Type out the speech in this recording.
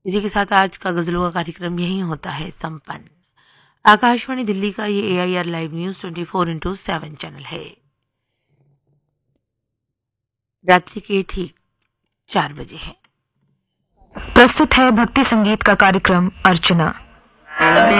इसी के साथ आज का गजलों का कार्यक्रम यहीं होता है संपन्न। आकाशवाणी दिल्ली का ये AIR लाइव न्यूज 24/7 चैनल है। रात्रि के ठीक 4 बजे है। प्रस्तुत है भक्ति संगीत का कार्यक्रम अर्चना।